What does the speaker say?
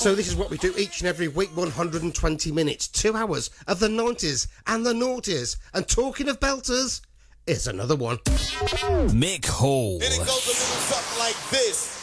So this is what we do each and every week, 120 minutes, 2 hours of the 90s and the noughties. And talking of belters, here's another one. Mick Hall. Then it goes a little something like this.